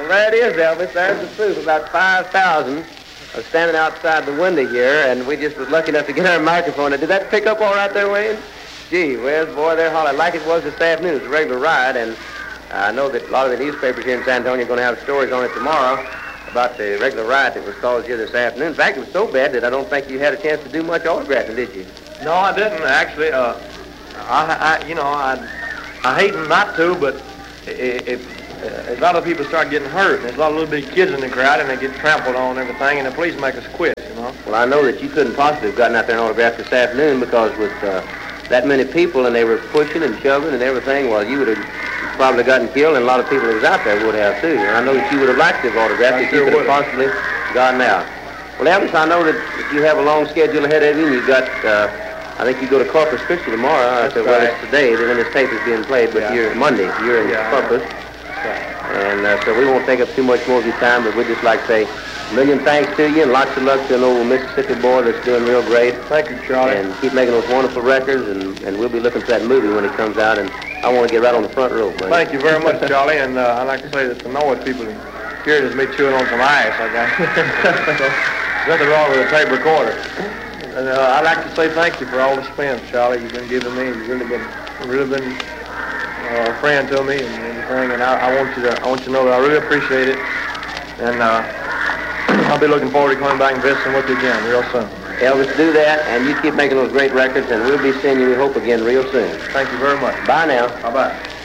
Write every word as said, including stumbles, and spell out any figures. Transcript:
Well, there it is, Elvis. There's the proof. About five thousand are standing outside the window here, and we just was lucky enough to get our microphone. Did that pick up all right there, Wayne? Gee whiz, boy, they're hollering like it was this afternoon. It's a regular ride, and I know that a lot of the newspapers here in San Antonio are going to have stories on it tomorrow about the regular riot that was caused here this afternoon. In fact, it was so bad that I don't think you had a chance to do much autographing, did you? No, I didn't, actually. Uh, I, I, you know, I, I hate not to, but if uh, a lot of people start getting hurt, and there's a lot of little bitty kids in the crowd, and they get trampled on and everything, and the police make us quit, you know. Well, I know that you couldn't possibly have gotten out there and autographed this afternoon because with uh, that many people, and they were pushing and shoving and everything, well, you would have probably gotten killed, and a lot of people that was out there would have, too. And I know that you would have liked to have autographed if you could have possibly gotten out. Well, Elvis, I know that you have a long schedule ahead of you, and you've got, uh, I think you go to Corpus Christi tomorrow. That's well, right. it's today, then when this tape is being played, but Yeah. you're Monday. You're in Yeah. Corpus. Right. And uh, so we won't take up too much more of your time, but we'd just like to say a million thanks to you and lots of luck to an old Mississippi boy that's doing real great. Thank you, Charlie. And keep making those wonderful records, and, and we'll be looking for that movie when it comes out, and I want to get right on the front row, man. Thank you very much, Charlie, and uh, I'd like to say that the noise people here is me chewing on some ice, I guess. So, nothing wrong with a tape recorder. And uh, I'd like to say thank you for all the spins, Charlie, you've been giving me. You've really been, really been uh, a friend to me and everything, and I, I want you to, I want you to know that I really appreciate it, and uh, I'll be looking forward to coming back and visiting with you again real soon. Elvis, do that, and you keep making those great records, and we'll be seeing you, we hope, again real soon. Thank you very much. Bye now. Bye-bye.